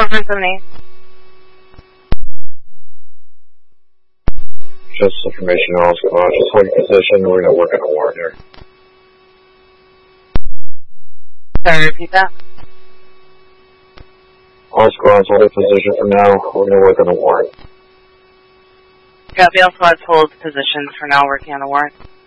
778. Just information, all squad. Just hold position. We're going to work on a warrant here. Sorry, repeat that. All squads, hold a position for now. We're going to work on a warrant. Copy, all squads hold positions for now, working on a warrant.